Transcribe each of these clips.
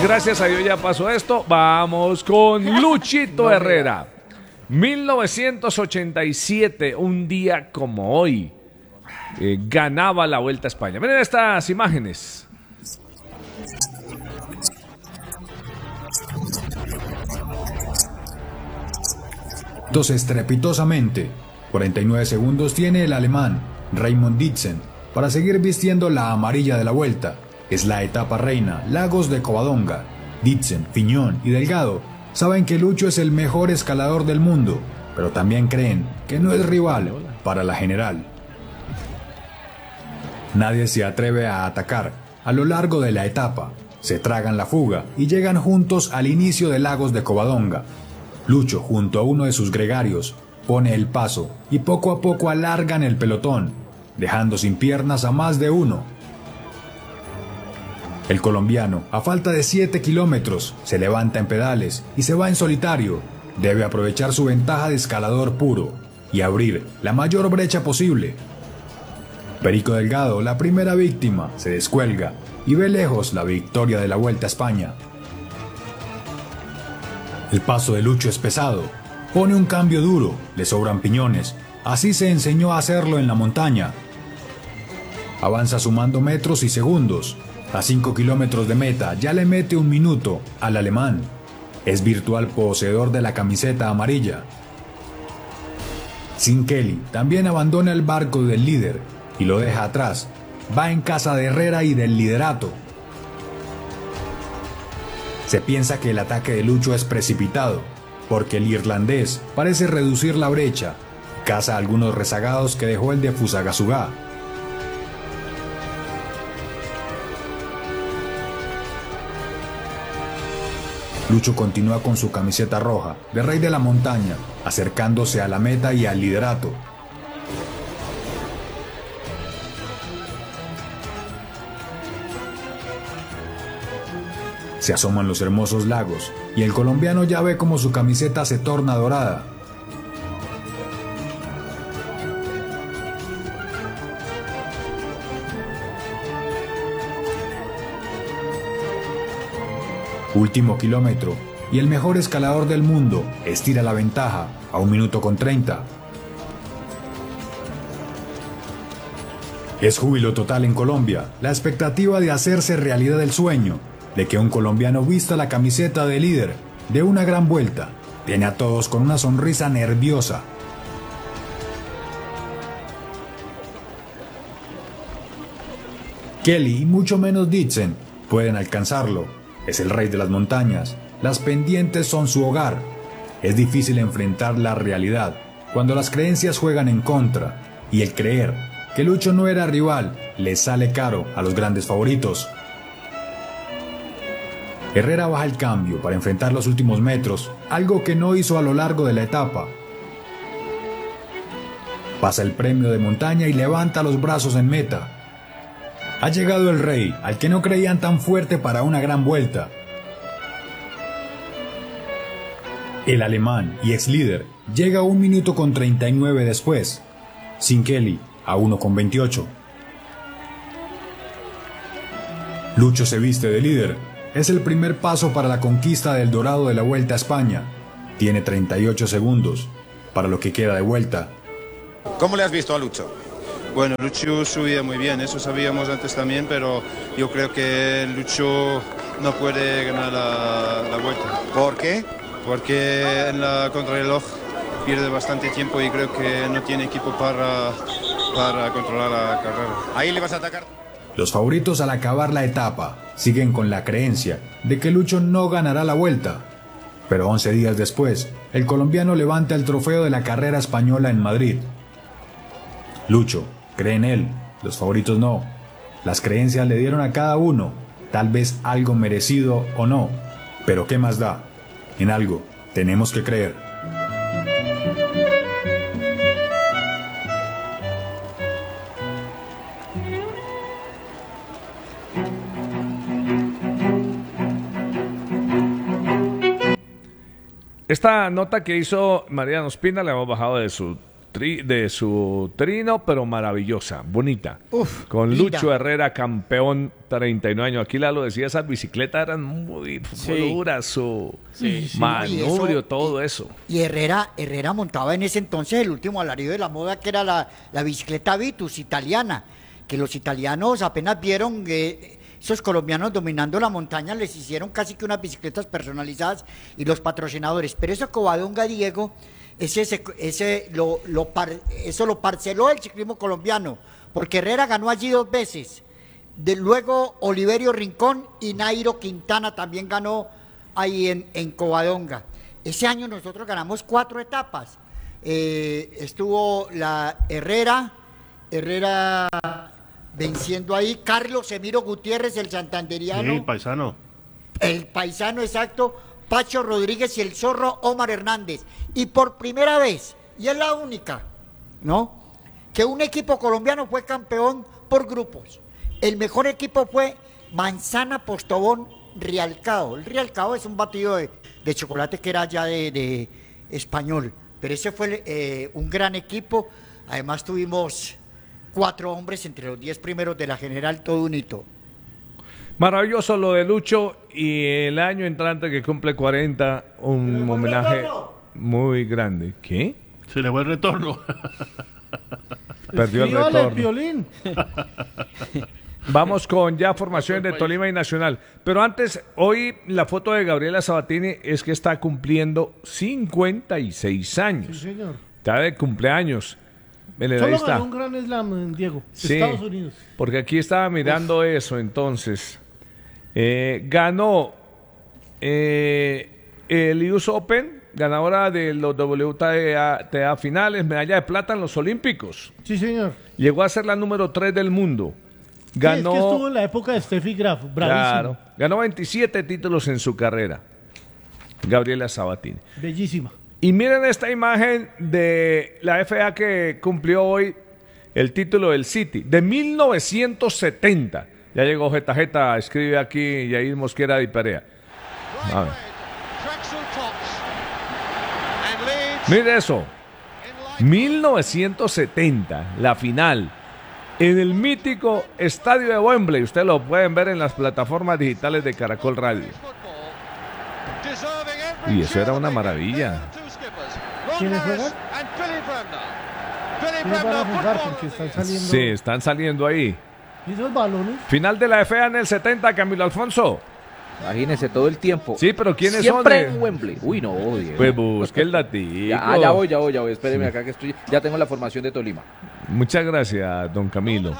Gracias a Dios ya pasó esto. Vamos con Luchito Herrera. 1987, un día como hoy, ganaba la Vuelta a España. Miren estas imágenes. Estrepitosamente. 49 segundos tiene el alemán Raymond Ditzen para seguir vistiendo la amarilla de la Vuelta. Es la etapa reina, Lagos de Covadonga. Ditzen, Fiñón y Delgado saben que Lucho es el mejor escalador del mundo, pero también creen que no es rival para la general. Nadie se atreve a atacar a lo largo de la etapa. Se tragan la fuga y llegan juntos al inicio de Lagos de Covadonga. Lucho, junto a uno de sus gregarios, pone el paso y poco a poco alargan el pelotón, dejando sin piernas a más de uno. El colombiano, a falta de 7 kilómetros, se levanta en pedales y se va en solitario. Debe aprovechar su ventaja de escalador puro y abrir la mayor brecha posible. Perico Delgado, la primera víctima, se descuelga y ve lejos la victoria de la Vuelta a España. El paso de Lucho es pesado, pone un cambio duro, le sobran piñones, así se enseñó a hacerlo en la montaña. Avanza sumando metros y segundos, a 5 kilómetros de meta ya le mete un minuto al alemán, es virtual poseedor de la camiseta amarilla. Sin Kelly también abandona el barco del líder y lo deja atrás, va en casa de Herrera y del liderato. Se piensa que el ataque de Lucho es precipitado, porque el irlandés parece reducir la brecha, caza a algunos rezagados que dejó el de Fusagasugá. Lucho continúa con su camiseta roja, de rey de la montaña, acercándose a la meta y al liderato. Se asoman los hermosos lagos y el colombiano ya ve cómo su camiseta se torna dorada. Último kilómetro y el mejor escalador del mundo estira la ventaja a 1 minuto con 30. Es júbilo total en Colombia, la expectativa de hacerse realidad el sueño de que un colombiano vista la camiseta de líder de una gran vuelta. Tiene a todos con una sonrisa nerviosa. Kelly y mucho menos Ditzen pueden alcanzarlo. Es el rey de las montañas. Las pendientes son su hogar. Es difícil enfrentar la realidad cuando las creencias juegan en contra, y el creer que Lucho no era rival le sale caro a los grandes favoritos. Herrera baja el cambio para enfrentar los últimos metros, algo que no hizo a lo largo de la etapa. Pasa el premio de montaña y levanta los brazos en meta. Ha llegado el rey, al que no creían tan fuerte para una gran vuelta. El alemán y ex líder llega a 1 minuto con 39 después, sin Kelly a 1 con 28. Lucho se viste de líder. Es el primer paso para la conquista del dorado de la Vuelta a España. Tiene 38 segundos para lo que queda de vuelta. ¿Cómo le has visto a Lucho? Bueno, Lucho subía muy bien, eso sabíamos antes también, pero yo creo que Lucho no puede ganar la vuelta. ¿Por qué? Porque en la contrarreloj pierde bastante tiempo y creo que no tiene equipo para controlar la carrera. ¿Ahí le vas a atacar? Los favoritos al acabar la etapa siguen con la creencia de que Lucho no ganará la vuelta. Pero 11 días después, el colombiano levanta el trofeo de la carrera española en Madrid. Lucho cree en él, los favoritos no. Las creencias le dieron a cada uno, tal vez algo merecido o no. Pero ¿qué más da? En algo tenemos que creer. Esta nota que hizo Mariano Ospina la hemos bajado de su de su trino, pero maravillosa, bonita. Uf, con linda. Lucho Herrera, campeón, 39 años. Aquí lo decía, esas bicicletas eran muy duras, su manubrio, Y todo eso. Y Herrera montaba en ese entonces el último alarido de la moda, que era la bicicleta Vitus italiana, que los italianos apenas vieron esos colombianos dominando la montaña, les hicieron casi que unas bicicletas personalizadas y los patrocinadores. Pero eso Covadonga, Diego, eso lo parceló el ciclismo colombiano, porque Herrera ganó allí 2 veces. Luego Oliverio Rincón y Nairo Quintana también ganó ahí en Covadonga. Ese año nosotros ganamos 4 etapas. Estuvo la Herrera venciendo ahí, Carlos Emiro Gutiérrez, el santanderiano. Sí, paisano. El paisano, exacto, Pacho Rodríguez y el zorro Omar Hernández. Y por primera vez, y es la única, ¿no?, que un equipo colombiano fue campeón por grupos. El mejor equipo fue Manzana Postobón Rialcao. El Rialcao es un batido de chocolate que era ya de español. Pero ese fue un gran equipo. Además tuvimos 4 hombres entre los 10 primeros de la general, todo un hito. Maravilloso lo de Lucho, y el año entrante que cumple 40, un homenaje muy grande. ¿Qué? Se le fue el retorno. Perdió el Escríbale, retorno. Piolín. Vamos con ya formaciones de Tolima y Nacional. Pero antes, hoy la foto de Gabriela Sabatini es que está cumpliendo 56 años. Sí, señor. Está de cumpleaños. Miren, ahí Solo está. ganó un Grand Slam, Diego. Sí, Estados Unidos. porque aquí estaba mirando eso, entonces. Ganó el US Open, ganadora de los WTA finales, medalla de plata en los Olímpicos. Sí, señor. Llegó a ser la número 3 del mundo. Ganó, Sí, es que estuvo en la época de Steffi Graf, bravísimo. claro, ganó 27 títulos en su carrera. Gabriela Sabatini. Bellísima. Y miren esta imagen de la FA que cumplió hoy el título del City, de 1970. Ya llegó Jeta, escribe aquí Yair Mosquera de Perea. A ver. Mire eso. 1970, la final. En el mítico estadio de Wembley. Ustedes lo pueden ver en las plataformas digitales de Caracol Radio. Y eso era una maravilla. ¿Quiénes juegan? ¿Quiénes van a jugar? Porque están saliendo. Sí, están saliendo ahí. ¿Y esos balones? Final de la FA en el 70, Camilo Alfonso. Imagínense todo el tiempo. Sí, pero ¿quiénes Siempre son? en Wembley. Uy, no, Diego. Pues busque el datico. Ya voy. Espéreme acá que estoy. Ya tengo la formación de Tolima. Muchas gracias, don Camilo.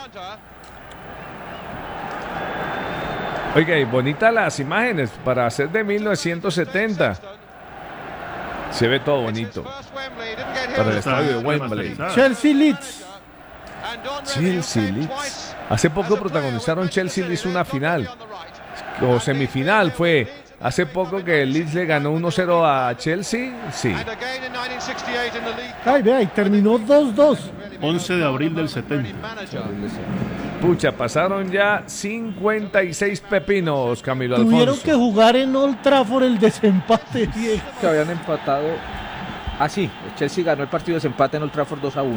Oiga, y bonitas las imágenes para hacer de 1970. Se ve todo bonito. Para el estadio de Wembley. Chelsea Leeds. Chelsea Leeds. Hace poco protagonizaron Chelsea Leeds una final. O semifinal fue. Hace poco que el Leeds le ganó 1-0 a Chelsea. Sí. Ay, vea, y terminó 2-2. 11 de abril del 70. Pucha, pasaron ya 56 pepinos, Camilo Tuvieron Alfonso. que jugar en Old Trafford el desempate, Diego. Que habían empatado. Ah, sí. El Chelsea ganó el partido de desempate en Old Trafford 2-1.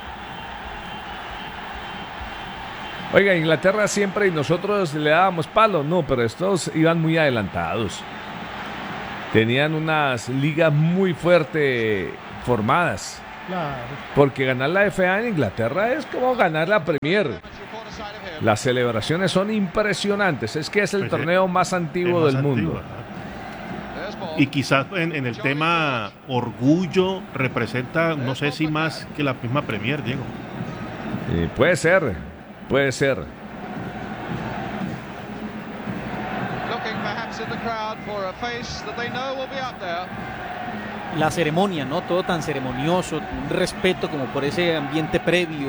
Oiga, Inglaterra siempre y nosotros le dábamos palo. No, pero estos iban muy adelantados. Tenían unas ligas muy fuerte formadas. Claro. Porque ganar la FA en Inglaterra es como ganar la Premier. Las celebraciones son impresionantes. Es que es el Pues, torneo más antiguo Es del más mundo. antiguo, y quizás en el tema orgullo representa, no sé si más que la misma Premier, Diego. Puede ser. Puede ser. La ceremonia, ¿no? Todo tan ceremonioso, un respeto como por ese ambiente previo.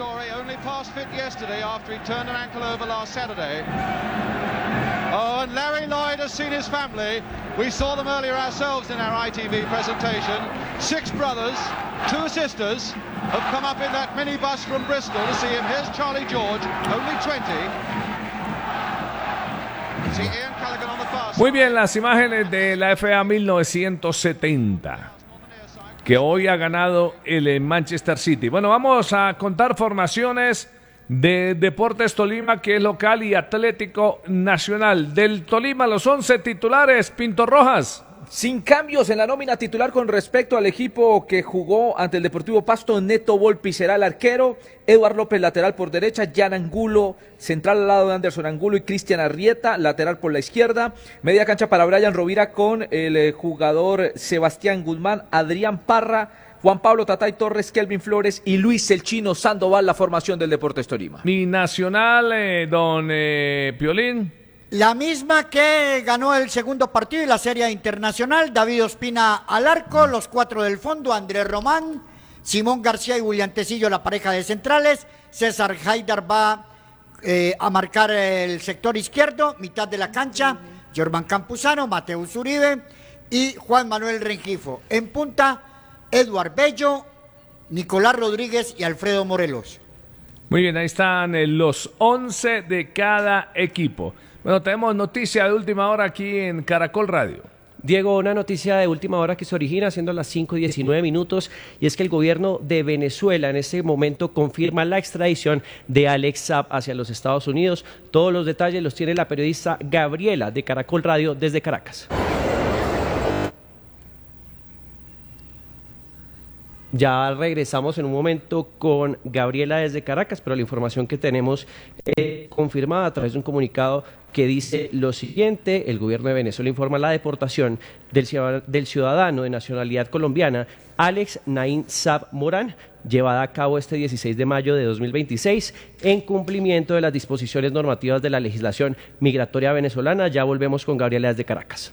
Oh, and Larry Lloyd has seen his family. We saw them earlier ourselves in our ITV presentation. 6 brothers, 2 sisters have come up in that minibus from Bristol to see him. Here's Charlie George, only 20. See Ian Callaghan on the far side. Muy bien, las imágenes de la FA 1970. que hoy ha ganado el Manchester City. Bueno, vamos a contar formaciones de Deportes Tolima, que es local, y Atlético Nacional. Del Tolima, los 11 titulares, Pinto Rojas. Sin cambios en la nómina titular con respecto al equipo que jugó ante el Deportivo Pasto. Neto Volpi será el arquero, Eduard López lateral por derecha, Jan Angulo central al lado de Anderson Angulo y Cristian Arrieta lateral por la izquierda, media cancha para Brian Rovira con el jugador Sebastián Guzmán, Adrián Parra, Juan Pablo Tatay Torres, Kelvin Flores y Luis el Chino Sandoval, la formación del Deportes Tolima. Mi Nacional, don Piolín. La misma que ganó el segundo partido y la serie internacional. David Ospina al arco, los 4 del fondo, Andrés Román, Simón García y William Tecillo, la pareja de centrales. César Haidar va a marcar el sector izquierdo, mitad de la cancha, Jorman Campuzano, Mateus Uribe y Juan Manuel Rengifo. En punta, Eduard Bello, Nicolás Rodríguez y Alfredo Morelos. Muy bien, ahí están los 11 de cada equipo. Bueno, tenemos noticia de última hora aquí en Caracol Radio. Diego, una noticia de última hora que se origina siendo las 5:19 minutos, y es que el gobierno de Venezuela en este momento confirma la extradición de Alex Saab hacia los Estados Unidos. Todos los detalles los tiene la periodista Gabriela de Caracol Radio desde Caracas. Ya regresamos en un momento con Gabriela desde Caracas, pero la información que tenemos confirmada a través de un comunicado que dice lo siguiente: el gobierno de Venezuela informa la deportación del ciudadano de nacionalidad colombiana Alex Naim Saab Morán, llevada a cabo este 16 de mayo de 2026 en cumplimiento de las disposiciones normativas de la legislación migratoria venezolana. Ya volvemos con Gabriela desde Caracas.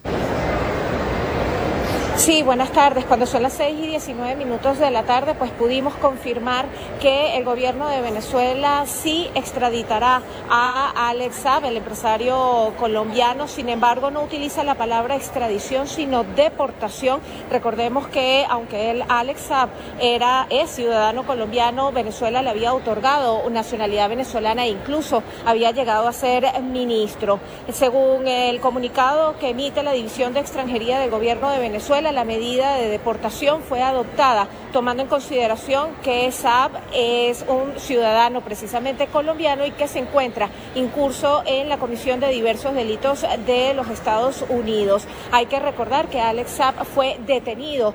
Sí, buenas tardes. Cuando son las 6:19 minutos de la tarde, pues pudimos confirmar que el gobierno de Venezuela sí extraditará a Alex Saab, el empresario colombiano. Sin embargo, no utiliza la palabra extradición, sino deportación. Recordemos que aunque Alex Saab es ciudadano colombiano, Venezuela le había otorgado nacionalidad venezolana e incluso había llegado a ser ministro. Según el comunicado que emite la División de Extranjería del gobierno de Venezuela, la medida de deportación fue adoptada tomando en consideración que Saab es un ciudadano precisamente colombiano y que se encuentra incurso en la comisión de diversos delitos de los Estados Unidos. Hay que recordar que Alex Saab fue detenido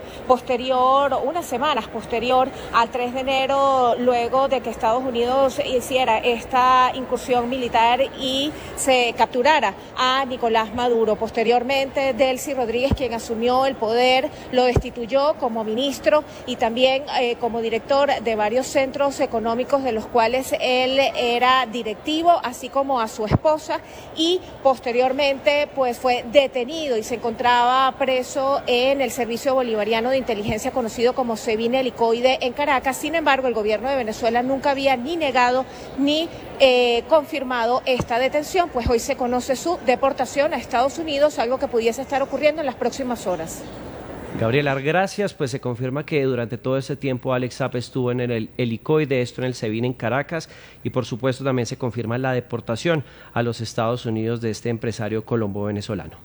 unas semanas posterior al 3 de enero, luego de que Estados Unidos hiciera esta incursión militar y se capturara a Nicolás Maduro. Posteriormente, Delcy Rodríguez, quien asumió el poder, lo destituyó como ministro y también como director de varios centros económicos de los cuales él era directivo, así como a su esposa, y posteriormente pues fue detenido y se encontraba preso en el Servicio Bolivariano de Inteligencia conocido como SEBIN Helicoide en Caracas. Sin embargo, el gobierno de Venezuela nunca había ni negado ni confirmado esta detención, pues hoy se conoce su deportación a Estados Unidos, algo que pudiese estar ocurriendo en las próximas horas. Gabriela, gracias. Pues se confirma que durante todo ese tiempo Alex Saab estuvo en el helicoide, esto en el SEBIN en Caracas, y por supuesto también se confirma la deportación a los Estados Unidos de este empresario colombo-venezolano.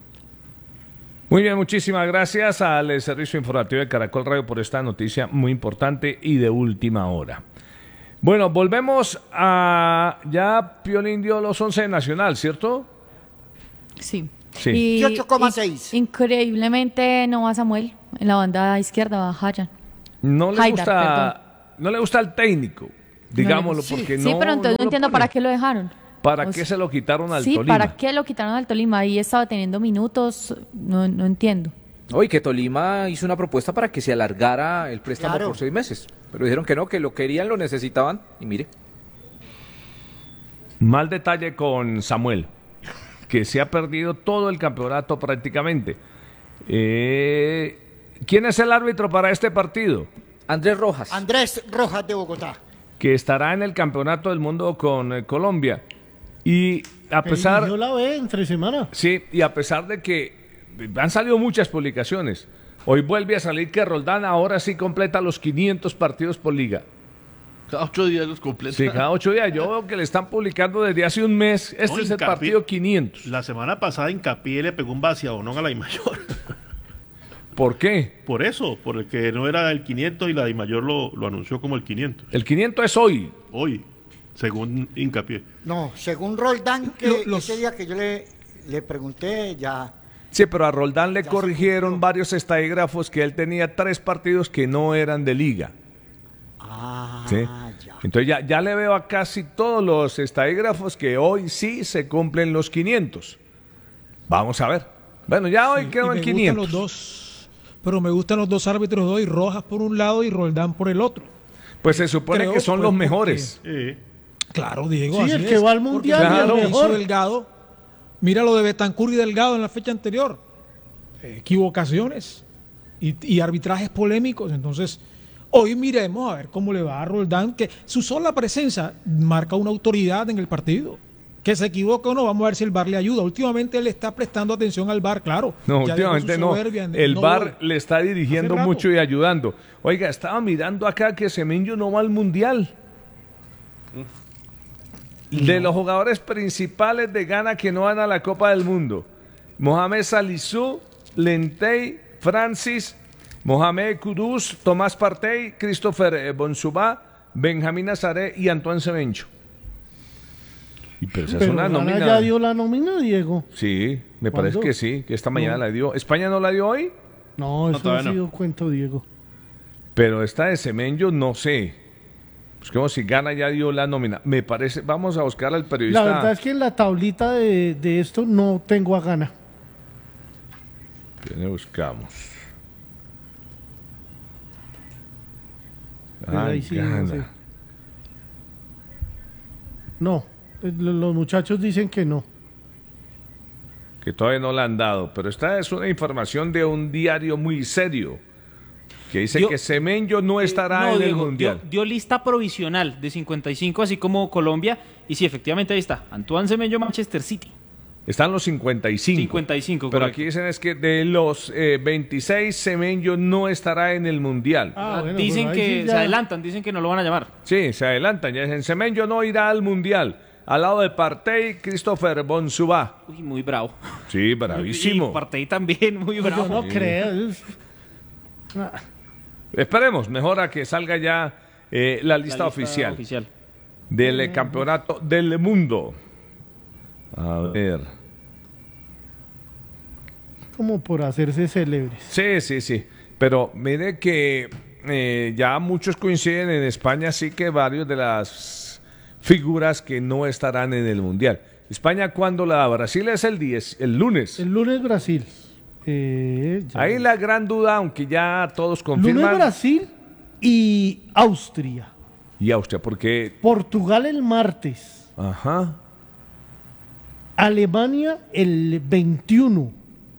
Muy bien, muchísimas gracias al Servicio Informativo de Caracol Radio por esta noticia muy importante y de última hora. Bueno, volvemos a... Ya Piolín dio los 11 de Nacional, ¿cierto? Sí. Sí. 18,6. Increíblemente no va Samuel, en la banda izquierda va Hayan. No le gusta el técnico, digámoslo, porque no... Sí, pero entonces no entiendo para qué lo dejaron. ¿Para qué se lo quitaron al Tolima? Sí, ¿para qué lo quitaron al Tolima? Ahí estaba teniendo minutos, no entiendo. Hoy que Tolima hizo una propuesta para que se alargara el préstamo por 6 meses, pero dijeron que no, que lo querían, lo necesitaban, y mire. Mal detalle con Samuel, que se ha perdido todo el campeonato prácticamente. ¿Quién es el árbitro para este partido? Andrés Rojas. Andrés Rojas de Bogotá. Que estará en el Campeonato del Mundo con Colombia. Y a pesar... Yo la ve entre semana. Sí, y a pesar de que han salido muchas publicaciones, hoy vuelve a salir que Roldán ahora sí completa los 500 partidos por liga. Cada 8 días los completa. Sí, cada 8 días. Yo veo que le están publicando desde hace un mes. Este es el partido 500. La semana pasada Hincapié le pegó un vaciadonón a la I mayor. ¿Por qué? Por eso, porque no era el 500 y la DIMAYOR lo anunció como el 500. El 500 es hoy. Hoy, según hincapié. No, según Roldán, que ese día que yo le pregunté, ya... Sí, pero a Roldán le corrigieron varios estadígrafos que él tenía 3 partidos que no eran de liga. ¿Sí? Ya. Entonces ya le veo a casi todos los estadígrafos que hoy sí se cumplen los 500. Vamos a ver. Bueno, ya hoy quedó en 500. Los dos, pero me gustan los dos árbitros de hoy, Rojas por un lado y Roldán por el otro. Pues se supone que son los mejores. Claro, Diego. Sí, así el que es, va al mundial, claro, el mejor. hizo Delgado. Mira lo de Betancur y Delgado en la fecha anterior. Equivocaciones y arbitrajes polémicos. Entonces, hoy miremos a ver cómo le va a Roldán, que su sola presencia marca una autoridad en el partido. Que se equivoca o no, vamos a ver si el VAR le ayuda. Últimamente él está prestando atención al VAR, claro. No, Ya últimamente dijo su no. soberbia, El no VAR le está dirigiendo Hace rato. mucho y ayudando. Oiga, estaba mirando acá que Semenyo no va al mundial. De los jugadores principales de Ghana que no van a la Copa del Mundo: Mohamed Salisu, Lentey, Francis, Mohamed Kudus, Tomás Partey, Christopher Bonsuba, Benjamín Nazaré y Antoine Semenyo. Y pero esa es Pero una Ghana nómina. ya dio la nómina, Diego. Sí, me ¿Cuándo? parece que sí, que esta mañana No. la dio. ¿España no la dio hoy? No, eso ha sido cuento, Diego. Pero esta de Semenyo no sé. Pues como si Ghana ya dio la nómina. Me parece, vamos a buscar al periodista. La verdad es que en la tablita de esto no tengo a Ghana. ¿Quién buscamos? Pero Ah, ahí sí, no Ghana. sé. No, los muchachos dicen que no. Que todavía no la han dado. Pero esta es una información de un diario muy serio. Que dice que Semenyo no estará en el Diego, Mundial. dio lista provisional de 55, así como Colombia. Y sí, efectivamente ahí está. Antoine Semenyo, Manchester City. Están los 55. 55, Pero correcto. aquí dicen es que de los 26, Semenyo no estará en el Mundial. Dicen que se adelantan, dicen que no lo van a llamar. Sí, se adelantan. Ya dicen, Semenyo no irá al Mundial. Al lado de Partey, Christopher Bonsuba. Uy, muy bravo. Sí, bravísimo. Y Partey también, muy bravo. Yo no creo. Esperemos, mejor a que salga ya la lista oficial del campeonato del mundo. A ver. Como por hacerse célebres. Sí. Pero mire que ya muchos coinciden en España, sí que varios de las figuras que no estarán en el Mundial. ¿España cuándo la da? Brasil es el lunes. El lunes Brasil. Ahí la gran duda, aunque ya todos Lunes confirman. Brasil y Austria. Y Austria, porque... Portugal el martes. Ajá. Alemania el 21.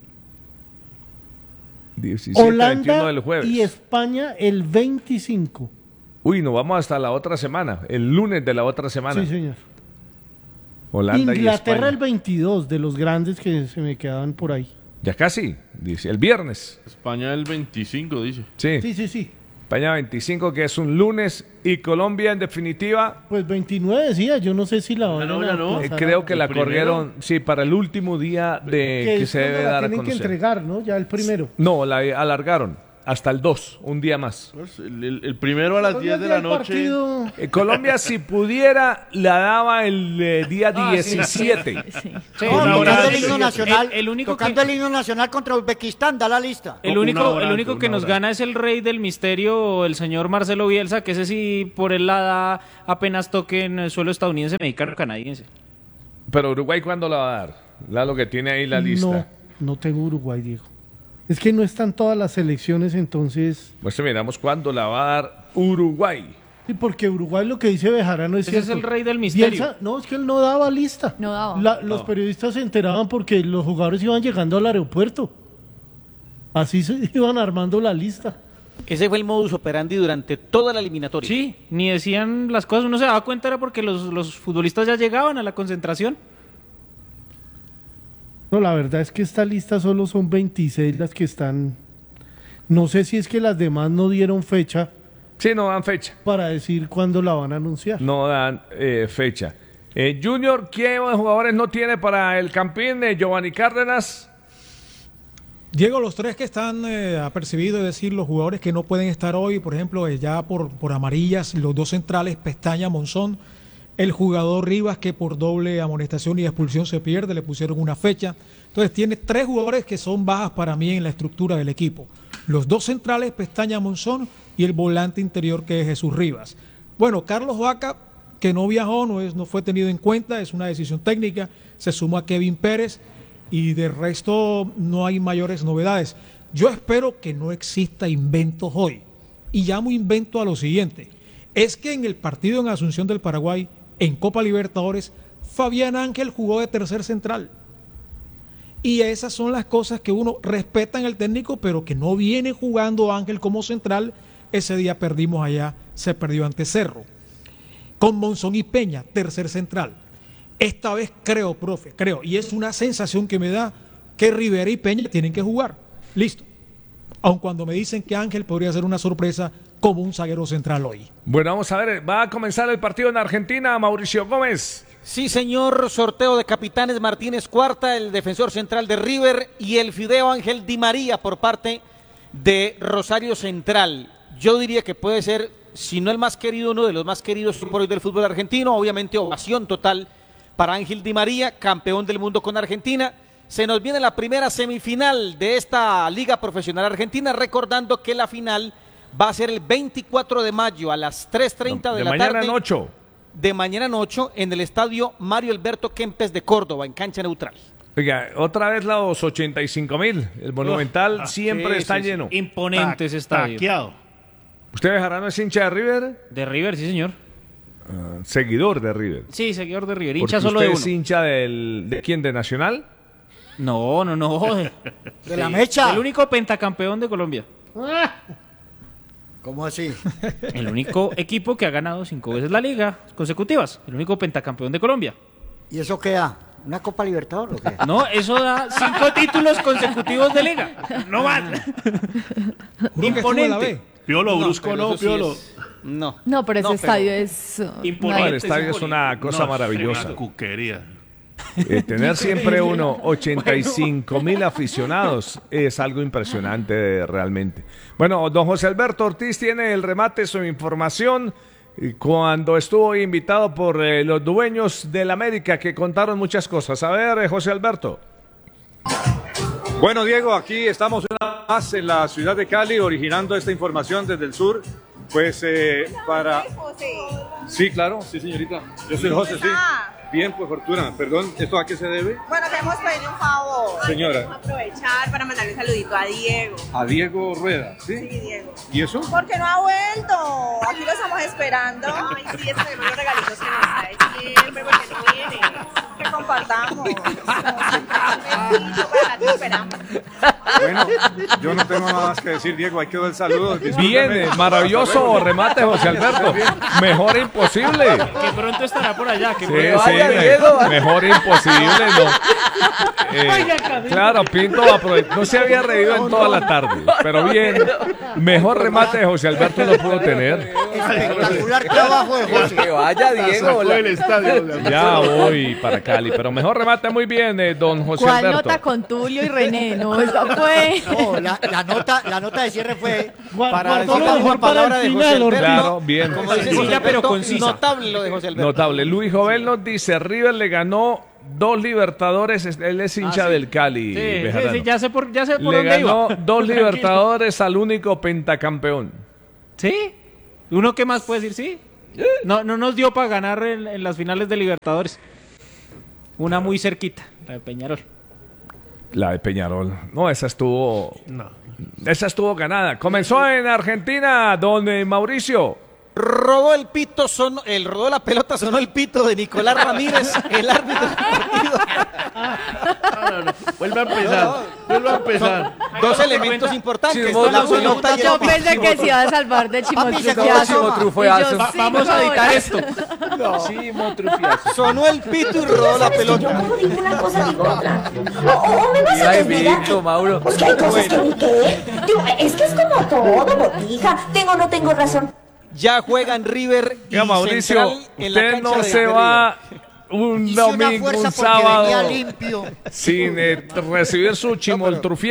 17, 21 Holanda del jueves. y España el 25. Uy, nos vamos hasta la otra semana, el lunes de la otra semana. Sí, señor. Holanda y Inglaterra España. el 22, de los grandes que se me quedaban por ahí. Ya casi, dice, el viernes. España el 25, dice. Sí. Sí. España 25, que es un lunes, y Colombia en definitiva. Pues 29 decía, yo no sé si la van a aplazar. Creo que la ¿El primero? corrieron, sí, para el último día que es se cuando debe la dar a tienen que conocer. entregar, ¿no? Ya el primero. No, la alargaron hasta el 2, un día más. El primero a las 10 de la noche. Colombia, si pudiera, la daba el día 17. Tocando el himno nacional, el único tocando el himno nacional contra Uzbekistán, da la lista. El único que nos gana es el rey del misterio, el señor Marcelo Bielsa, que ese sí por él la da apenas toque en el suelo estadounidense, mexicano, canadiense. Pero Uruguay, ¿cuándo la va a dar? Lo que tiene ahí la lista. No tengo Uruguay, Diego. Es que no están todas las selecciones, entonces... Pues miramos cuándo la va a dar Uruguay. Sí, porque Uruguay lo que dice Bejarano es Ese cierto. es el rey del misterio. No, es que él no daba lista. No daba. Los periodistas se enteraban porque los jugadores iban llegando al aeropuerto. Así se iban armando la lista. Ese fue el modus operandi durante toda la eliminatoria. Sí, ni decían las cosas, uno se daba cuenta era porque los futbolistas ya llegaban a la concentración. No, la verdad es que esta lista solo son 26 las que están... No sé si es que las demás no dieron fecha. Sí, no dan fecha. Para decir cuándo la van a anunciar. No dan fecha. Junior, ¿qué jugadores no tiene para el Campín? Giovanni Cárdenas. Diego, los tres que están apercibidos, es decir, los jugadores que no pueden estar hoy, por ejemplo, ya por amarillas, los dos centrales, Pestaña, Monzón, el jugador Rivas, que por doble amonestación y expulsión se pierde, le pusieron una fecha. Entonces tiene 3 jugadores que son bajas para mí en la estructura del equipo. Los dos centrales, Pestaña, Monzón, y el volante interior, que es Jesús Rivas. Bueno, Carlos Vaca, que no viajó, no fue tenido en cuenta, es una decisión técnica, se suma a Kevin Pérez, y de resto no hay mayores novedades. Yo espero que no exista inventos hoy. Y llamo invento a lo siguiente. Es que en el partido en Asunción del Paraguay, en Copa Libertadores, Fabián Ángel jugó de tercer central. Y esas son las cosas que uno respeta en el técnico, pero que no viene jugando Ángel como central. Ese día perdimos allá, se perdió ante Cerro. Con Monzón y Peña, tercer central. Esta vez creo, y es una sensación que me da que Rivera y Peña tienen que jugar. Listo. Aun cuando me dicen que Ángel podría ser una sorpresa como un zaguero central hoy. Bueno, vamos a ver, va a comenzar el partido en Argentina, Mauricio Gómez. Sí, señor, sorteo de capitanes, Martínez Cuarta, el defensor central de River, y el Fideo Ángel Di María por parte de Rosario Central. Yo diría que puede ser, si no el más querido, uno de los más queridos por hoy del fútbol argentino. Obviamente ovación total para Ángel Di María, campeón del mundo con Argentina. Se nos viene la primera semifinal de esta Liga Profesional Argentina, recordando que la final va a ser el 24 de mayo a las 3:30 de la tarde. De mañana en 8 en el estadio Mario Alberto Kempes de Córdoba, en cancha neutral. Oiga, otra vez los 85.000. El Monumental siempre está lleno. Imponente ese estadio. Taqueado. ¿Usted Bejarano es hincha de River? De River, sí, señor. Seguidor de River. Sí, seguidor de River. Hincha Porque solo de uno. ¿Usted es hincha ¿de quién? ¿De Nacional? No. ¿De la Mecha? El único pentacampeón de Colombia. ¿Cómo así? El único equipo que ha ganado 5 veces la liga consecutivas. El único pentacampeón de Colombia. ¿Y eso qué da? ¿Una Copa Libertadores o qué? No, eso da 5 títulos consecutivos de liga. No más. Imponente. Piolo, Brusco no, Piolo. No, pero ese estadio es... Imponente. El estadio es una cosa maravillosa. Una cuquería. Tener siempre 85.000 aficionados es algo impresionante realmente. Bueno, don José Alberto Ortiz tiene el remate, su información, cuando estuvo invitado por los dueños del América, que contaron muchas cosas. A ver, José Alberto. Bueno, Diego, aquí estamos una más en la ciudad de Cali, originando esta información desde el sur. Pues para... Sí, claro, sí, señorita. Yo soy José, sí. Bien, pues Fortuna, perdón, ¿esto a qué se debe? Bueno, queremos pedirle un favor. Señora. Queremos aprovechar para mandarle un saludito a Diego. A Diego Rueda, ¿sí? Sí, Diego. ¿Y eso? Porque no ha vuelto. Aquí lo estamos esperando. Ay, sí, esos son los regalitos que nos trae siempre, porque no viene. Que compartamos. Bueno, yo no tengo nada más que decir, Diego, ahí quedó el saludo. Bien, maravilloso remate, José Alberto. Mejor imposible. Que pronto estará por allá. Que mejor imposible, no. Claro, Pinto no se había reído en toda la tarde, pero bien, mejor remate de José Alberto no pudo tener. Espectacular trabajo de José. Que vaya, Diego. Ya voy para Cali, pero mejor remate muy bien, don José ¿Cuál Alberto. nota con Tulio y René? No, eso fue... No, la nota de cierre fue para decir la mejor palabra de José Alberto. Claro, bien. Como dice José Alberto, pero concisa. Notable lo de José Alberto. Notable. Luis Jovel nos dice, River le ganó 2 Libertadores, él es hincha del Cali. Sí, ya sé por le dónde ganó iba. 2 Libertadores al único pentacampeón. ¿Sí? ¿Uno qué más puede decir? Sí. No nos dio para ganar en las finales de Libertadores. Una muy cerquita, la de Peñarol. La de Peñarol. No, esa estuvo ganada. Comenzó en Argentina, don Mauricio. Rodó la pelota, sonó el pito de Nicolás Ramírez, el árbitro del partido. No. Vuelve a empezar. Dos elementos importantes. La pelota yo pensé que se iba a salvar de chimotrufiazo. Vamos a editar esto. Chimotrufiazo. Sonó el pito y rodó la pelota. Yo no digo una cosa ni otra. O me vas a invicto, Mauro. Pues que hay cosas que ni qué. Es que es como todo, botica. Tengo o no tengo razón. Ya juegan River y Mauricio, Central en la usted cancha no de se va un domingo, un sábado limpio. sin recibir su chimoltrufiazo.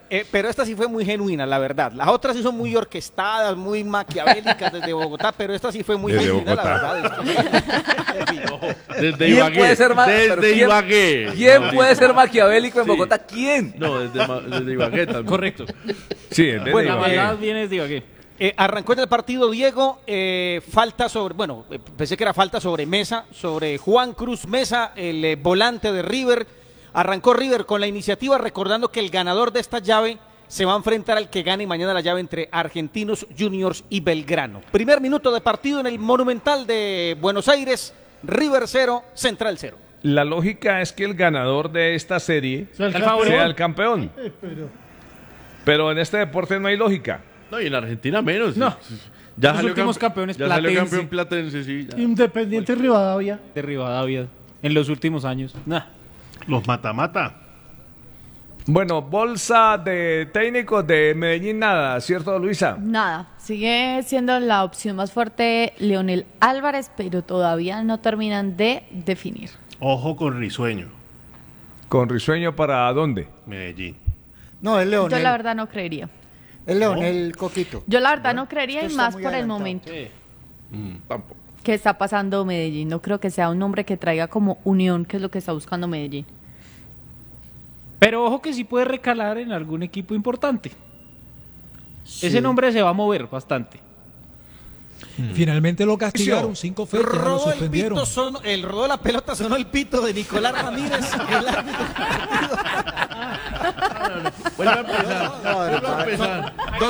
pero esta sí fue muy genuina, la verdad. Las otras sí son muy orquestadas, muy maquiavélicas desde Bogotá, pero esta sí fue muy Desde genuina, Bogotá. la verdad. Desde ¿Quién Ibagué. puede ser más? Desde pero ¿quién- Ibagué. ¿Quién puede ser maquiavélico en Sí. Bogotá? ¿Quién? No, desde Ibagué también. Correcto. Sí, desde Bueno, La Ibagué. maldad viene de Ibagué. Arrancó en el partido Diego, falta sobre, pensé que era falta sobre Mesa, sobre Juan Cruz Mesa, el volante de River. Arrancó River con la iniciativa, recordando que el ganador de esta llave se va a enfrentar al que gane mañana la llave entre Argentinos Juniors y Belgrano. Primer minuto de partido en el Monumental de Buenos Aires, River 0, Central 0. La lógica es que el ganador de esta serie sea, el campeón. sea el campeón. Pero en este deporte no hay lógica. No, y en Argentina menos. No. Ya Los salió últimos campeones ya salió platense. campeón platense, sí. ya. Independiente Rivadavia. De Rivadavia. En los últimos años. Nah. Los mata-mata. Bueno, bolsa de técnicos de Medellín, nada, ¿cierto, Luisa? Nada, sigue siendo la opción más fuerte Leonel Álvarez, pero todavía no terminan de definir. Ojo con Risueño, ¿Con Risueño para dónde? Medellín. No, es Yo la Leonel. verdad no creería. Es Leonel Coquito. Yo la verdad no creería, esto y está más muy por el adelantado. momento Tampoco. que está pasando Medellín. No creo que sea un nombre que traiga como unión, que es lo que está buscando Medellín. Pero ojo que sí puede recalar en algún equipo importante. Ese nombre se va a mover bastante. Finalmente lo castigaron, 5 fechas, ya lo Rodó el suspendieron. pito, rodó la pelota, sonó el pito de Nicolás Ramírez, el árbitro del partido. Vuelve a empezar. Vuelve a empezar.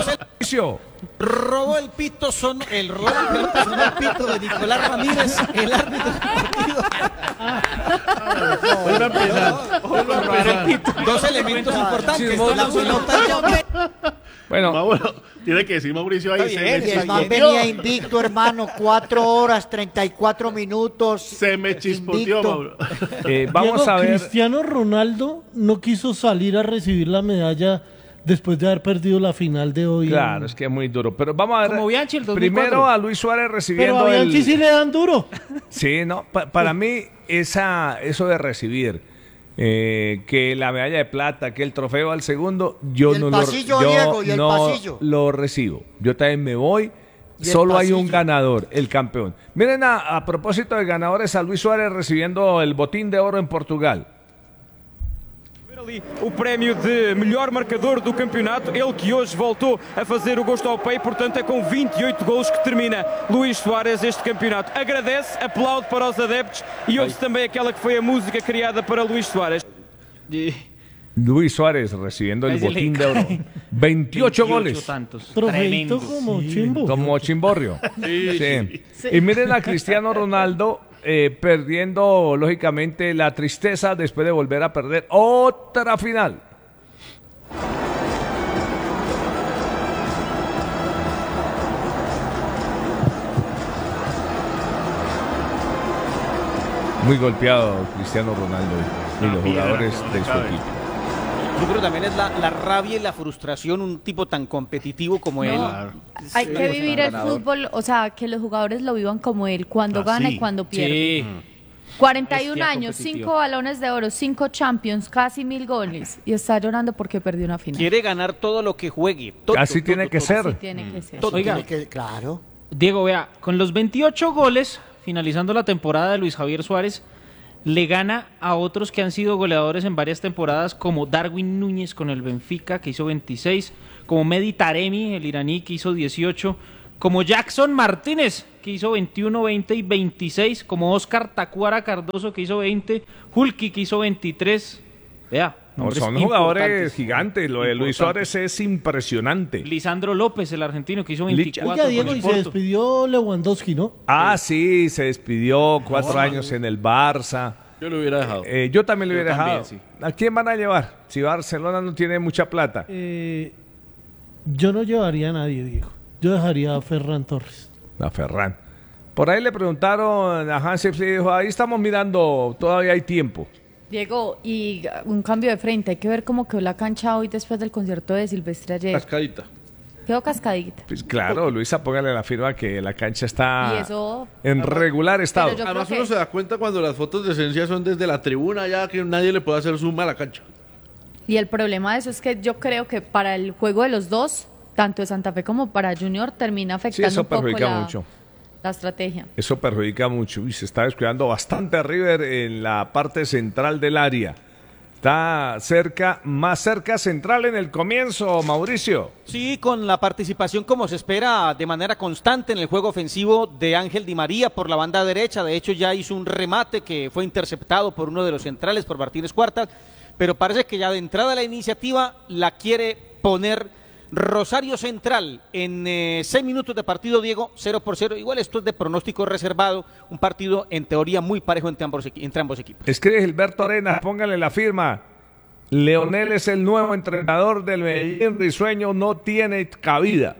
Rodó el pito, rodó la pelota, sonó el pito de Nicolás Ramírez, el árbitro del partido. Vuelve a empezar. Vuelve a empezar. Dos elementos importantes. Chismoso. La pelota Bueno, Tiene que decir Mauricio ahí. Está bien, Y el está man bien. venía invicto, hermano, 4 horas, 34 minutos. Se me chispoteó, invicto. Mauro. vamos Diego, a ver. Cristiano Ronaldo no quiso salir a recibir la medalla después de haber perdido la final de hoy. Claro, es que es muy duro. Pero vamos a ver. Como Bianchi el 2004. Primero a Luis Suárez Pero recibiendo a Bianchi sí le dan duro. Sí, no, para mí eso de recibir que la medalla de plata, que el trofeo al segundo, yo Y el no pasillo, yo Diego, y el no pasillo. lo recibo. Yo también me voy. Y el Solo hay un pasillo. ganador, el campeón. Miren a propósito de ganadores, a Luis Suárez recibiendo el botín de oro en Portugal. O prémio de melhor marcador do campeonato, ele que hoje voltou a fazer o gosto ao pé, portanto é com 28 gols que termina Luís Soares este campeonato. Agradece, aplaude para os adeptos e ouve-se também aquela que foi a música criada para Luís Soares. Luis Suárez recibiendo el Ahí se le botín de oro. 28 goles. Tantos. Trofeito Tremendo. como chimbo. Como Chimborrio. Sí. Y miren a Cristiano Ronaldo perdiendo, lógicamente, la tristeza después de volver a perder otra final. Muy golpeado Cristiano Ronaldo y los jugadores de su equipo. Yo creo que también es la rabia y la frustración, un tipo tan competitivo como él. Hay que vivir el fútbol, o sea, que los jugadores lo vivan como él, cuando gana y cuando pierde. Sí. 41 Bestia años, competitiva. 5 balones de oro, 5 Champions, casi 1000 goles. Y está llorando porque perdió una final. Quiere ganar todo lo que juegue. Todo, Así todo, tiene que todo. ser. Sí, tiene que ser. Todo Oiga. tiene que- Claro. Diego, vea, con los 28 goles, finalizando la temporada de Luis Javier Suárez, le gana a otros que han sido goleadores en varias temporadas, como Darwin Núñez con el Benfica, que hizo 26, como Mehdi Taremi, el iraní, que hizo 18, como Jackson Martínez, que hizo 21, 20 y 26, como Oscar Tacuara Cardoso, que hizo 20, Hulki, que hizo 23. Vea, No, nombres son jugadores importantes. gigantes. Lo de Luis Importantes. Suárez es impresionante. Lisandro López, el argentino, que hizo 24. Oiga, con Diego, el y se Porto. despidió Lewandowski, ¿no? Ah, sí, se despidió 4 años en el Barça. Yo lo hubiera dejado. Yo también lo Yo hubiera también, dejado. sí. ¿A quién van a llevar? Si Barcelona no tiene mucha plata. Yo no llevaría a nadie, Diego. Yo dejaría a Ferran Torres. A Ferran. Por ahí le preguntaron a Hansi Flick y dijo, ahí estamos mirando, todavía hay tiempo. Diego, y un cambio de frente. Hay que ver cómo quedó la cancha hoy después del concierto de Silvestre ayer. Cascadita. Quedó cascadita. Pues claro, Luisa, póngale la firma que la cancha está Y eso- en regular estado. Pero yo Además creo uno que- se da cuenta cuando las fotos de esencia son desde la tribuna ya que nadie le puede hacer zoom a la cancha. Y el problema de eso es que yo creo que para el juego de los dos, tanto de Santa Fe como para Junior, termina Sí, afectando eso un poco perjudica mucho. la estrategia. Eso perjudica mucho. Uy, se está descuidando bastante River en la parte central del área. Está cerca, más cerca central en el comienzo, Mauricio. Sí, con la participación como se espera de manera constante en el juego ofensivo de Ángel Di María por la banda derecha. De hecho, ya hizo un remate que fue interceptado por uno de los centrales, por Martínez Cuarta. Pero parece que ya de entrada la iniciativa la quiere poner Rosario Central en 6 minutos de partido, Diego, 0-0. Igual esto es de pronóstico reservado, un partido en teoría muy parejo entre ambos equipos. Escribe Gilberto Arenas, póngale la firma. Leonel es el nuevo entrenador del Medellín, Risueño no tiene cabida.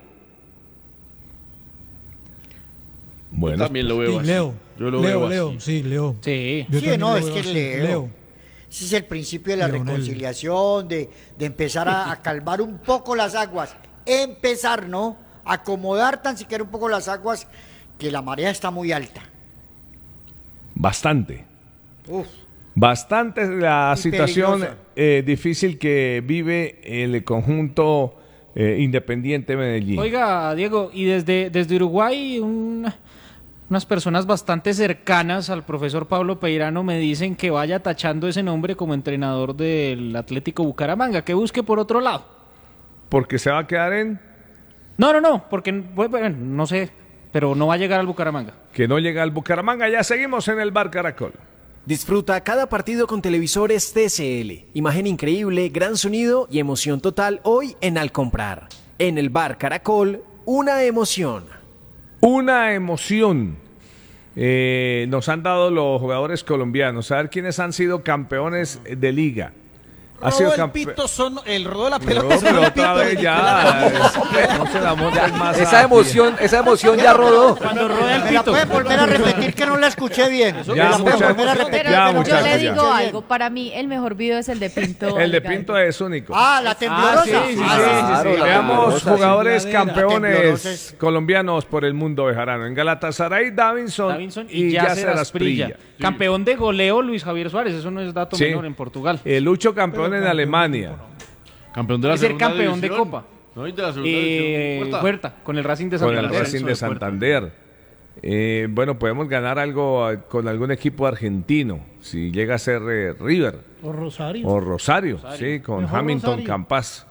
Bueno, Yo también lo veo Sí, así. Leo. Yo lo veo Leo, así. sí, Leo. Sí. Yo Sí, también no, lo es veo que así. Leo. Ese es el principio de la Leonel. reconciliación, de empezar a calmar un poco las aguas. Empezar, ¿no? Acomodar tan siquiera un poco las aguas, que la marea está muy alta. bastante. Uf. Bastante la Y situación peligrosa. difícil que vive el conjunto Independiente Medellín. Oiga, Diego, y desde Uruguay unas personas bastante cercanas al profesor Pablo Peirano me dicen que vaya tachando ese nombre como entrenador del Atlético Bucaramanga, que busque por otro lado. Porque se va a quedar en... No, porque, bueno, no sé, pero no va a llegar al Bucaramanga. Que no llega al Bucaramanga, ya seguimos en el Bar Caracol. Disfruta cada partido con televisores TCL. Imagen increíble, gran sonido y emoción total hoy en Al Comprar. En el Bar Caracol, una emoción. Una emoción nos han dado los jugadores colombianos. A ver quiénes han sido campeones de liga. Ha sido Rodó el pito, el rodó la pelota. No, sonó pero el otra pito. vez ya. No se la monten más. Esa emoción ya rodó. Cuando roda el ¿Me la pito. puede volver a repetir que no la escuché bien? Ya, ¿Me la puede muchachos. volver a repetir? Pero, Ya, pero yo muchachos, le ya. digo algo, para mí el mejor video es el de Pinto. El de Gallo. Pinto es único. Ah, la temblorosa. Sí. Claro, la Veamos temblorosa, jugadores sí. campeones Temblorosa es- colombianos por el mundo bejarano. En Galatasaray, Davinson y Yacer Asprilla. Asprilla. Campeón de goleo Luis Javier Suárez, eso no es dato Sí. menor en Portugal. Lucho campeón en Alemania. Campeón de la Es ser segunda campeón de división. Copa. No, y de la segunda división. Huerta, con el Racing de Con el Santander. Racing de Santander. Bueno, podemos ganar algo con algún equipo argentino, si llega a ser River O Rosario. o Rosario, sí, con Mejor Hamilton Rosario. Campas.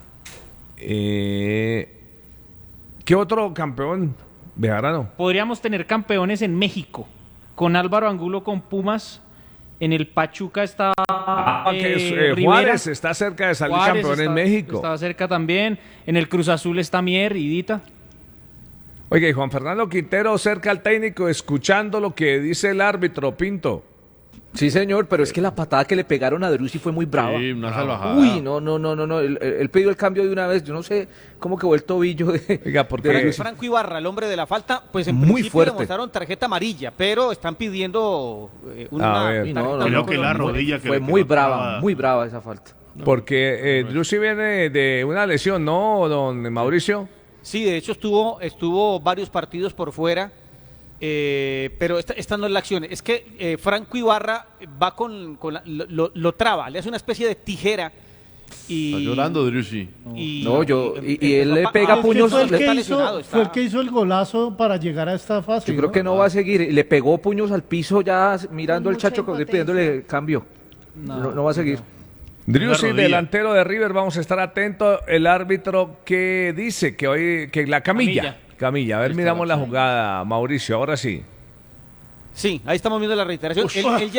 ¿Qué otro campeón bejarano? Podríamos tener campeones en México, con Álvaro Angulo con Pumas. En el Pachuca está Rivera. Juárez está cerca de salir Juárez campeón en está- México. Estaba cerca también. En el Cruz Azul está Mier y Dita. Oiga, y Juan Fernando Quintero cerca al técnico, escuchando lo que dice el árbitro Pinto. Sí, señor, pero es que la patada que le pegaron a Drussi fue muy brava. Sí, una salvajada. Uy, no. Él pidió el cambio de una vez. Yo no sé cómo quedó el tobillo de. Oiga, porque de Drussi. Franco Ibarra, el hombre de la falta, pues en Muy principio fuerte. le mostraron tarjeta amarilla, pero están pidiendo una A ver. Uy, tarjeta Creo roja. que la rodilla que Fue le muy quedó brava, trabada. muy brava esa falta. Porque Drussi viene de una lesión, ¿no, don Mauricio? Sí, de hecho estuvo varios partidos por fuera, pero esta no es la acción. Es que Franco Ibarra va lo traba, le hace una especie de tijera y... Está llorando, Drussi. y él le pega Es que puños. fue el que está hizo- lesionado, está- fue el que hizo el golazo para llegar a esta fase. Yo creo que no va a seguir. Le pegó puños al piso ya mirando Con al Chacho mucha pidiéndole cambio. No va a seguir. Drussi, rodilla. delantero de River, vamos a estar atentos. El árbitro que dice que hoy, que la camilla. A ver, miramos la jugada, Mauricio, ahora sí. Sí, ahí estamos viendo la reiteración. Él ya